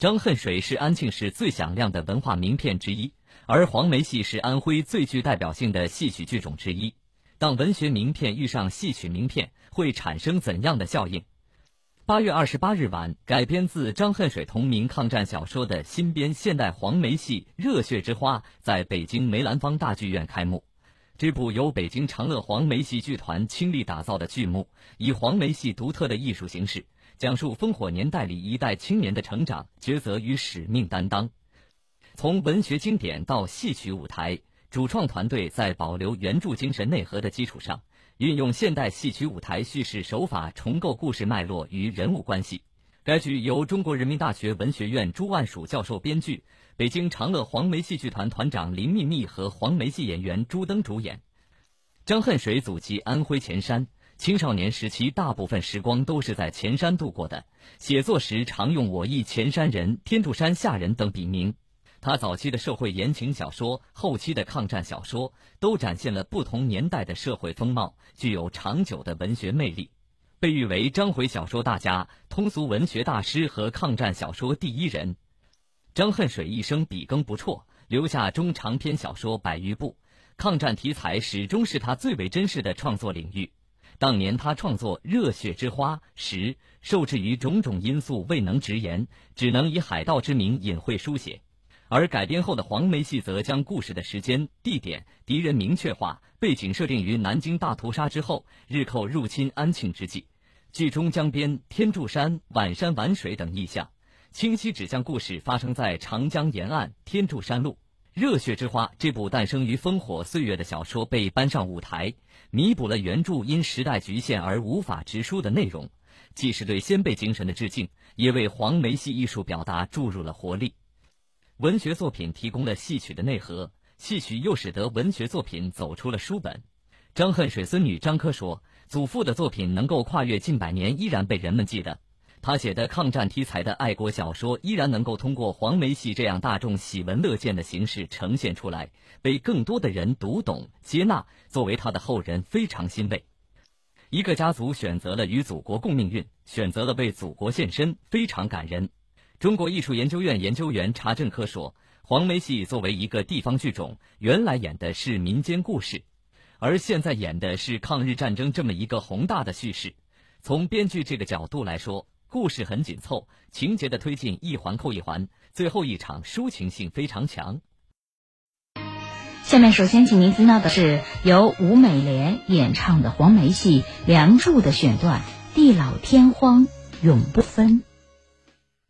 张恨水是安庆市最响亮的文化名片之一，而黄梅戏是安徽最具代表性的戏曲剧种之一。当文学名片遇上戏曲名片，会产生怎样的效应？8月28日晚，改编自张恨水同名抗战小说的新编现代黄梅戏《热血之花》在北京梅兰芳大剧院开幕。这部由北京长乐黄梅戏剧团倾力打造的剧目，以黄梅戏独特的艺术形式，讲述烽火年代里一代青年的成长、抉择与使命担当。从文学经典到戏曲舞台，主创团队在保留原著精神内核的基础上，运用现代戏曲舞台叙事手法重构故事脉络与人物关系。该剧由中国人民大学文学院朱万曙教授编剧，北京长乐黄梅戏剧团团长林秘密和黄梅戏演员朱登主演。张恨水祖籍安徽潜山，青少年时期大部分时光都是在潜山度过的，写作时常用我忆潜山人、天柱山下人等笔名。他早期的社会言情小说，后期的抗战小说，都展现了不同年代的社会风貌，具有长久的文学魅力。被誉为章回小说大家、通俗文学大师和抗战小说第一人。张恨水一生笔耕不辍，留下中长篇小说100余部，抗战题材始终是他最为珍视的创作领域。当年他创作《热血之花》时，受制于种种因素未能直言，只能以海盗之名隐晦书写。而改编后的黄梅戏则将故事的时间、地点、敌人明确化，背景设定于南京大屠杀之后，日寇入侵安庆之际。剧中江边天柱山、皖山皖水等意象，清晰指向故事发生在长江沿岸天柱山路。《热血之花》这部诞生于烽火岁月的小说被搬上舞台，弥补了原著因时代局限而无法直抒的内容，既是对先辈精神的致敬，也为黄梅戏艺术表达注入了活力。文学作品提供了戏曲的内核，戏曲又使得文学作品走出了书本。张恨水孙女张珂说，祖父的作品能够跨越近100年依然被人们记得，他写的抗战题材的爱国小说依然能够通过黄梅戏这样大众喜闻乐见的形式呈现出来，被更多的人读懂接纳，作为他的后人非常欣慰。一个家族选择了与祖国共命运，选择了为祖国献身，非常感人。中国艺术研究院研究员查振科说，黄梅戏作为一个地方剧种，原来演的是民间故事，而现在演的是抗日战争这么一个宏大的叙事。从编剧这个角度来说，故事很紧凑，情节的推进一环扣一环，最后一场抒情性非常强。 下面首先请您听到的是由吴美莲演唱的黄梅戏《梁祝》的选段《地老天荒永不分》。